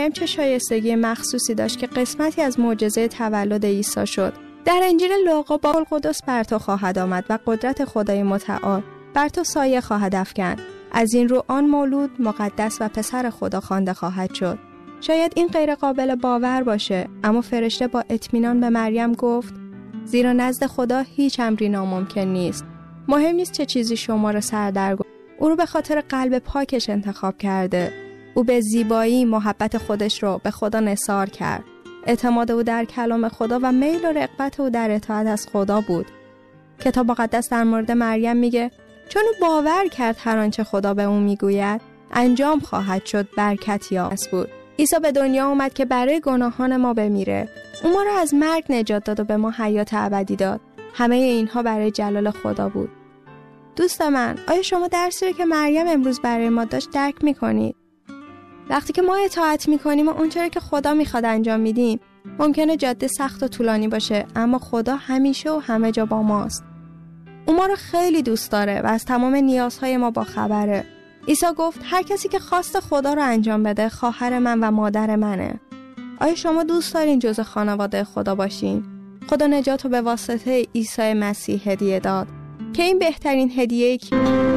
مریم چه شایستگی مخصوصی داشت که قسمتی از معجزه تولد عیسی شد. در انجیل لوقا با القدس بر تو خواهد آمد و قدرت خدای متعال بر تو سایه خواهد افکند. از این رو آن مولود مقدس و پسر خدا خوانده خواهد شد. شاید این غیر قابل باور باشه، اما فرشته با اطمینان به مریم گفت زیرا نزد خدا هیچ امری ناممکن نیست. مهم نیست چه چیزی شما را سردرگم. او رو به خاطر قلب پاکش انتخاب کرده. او به زیبایی محبت خودش رو به خدا نثار کرد. اعتماد او در کلام خدا و میل و رغبت او در اطاعت از خدا بود. کتاب مقدس در مورد مریم میگه چون او باور کرد هر آنچه خدا به او میگوید انجام خواهد شد، برکت یافت بود. عیسی به دنیا اومد که برای گناهان ما بمیره. او ما را از مرگ نجات داد و به ما حیات ابدی داد. همه اینها برای جلال خدا بود. دوست من، آیا شما درسی رو که مریم امروز برای ما داشت درک میکنید؟ وقتی که ما اطاعت میکنیم و اونچه که خدا میخواد انجام میدیم، ممکنه جاده سخت و طولانی باشه، اما خدا همیشه و همه جا با ماست. او ما رو خیلی دوست داره و از تمام نیازهای ما با خبره. عیسی گفت هر کسی که خواست خدا رو انجام بده خواهر من و مادر منه. آیا شما دوست دارین جزء خانواده خدا باشین؟ خدا نجات رو به واسطه عیسی مسیح هدیه داد که این بهترین هدیه‌ای که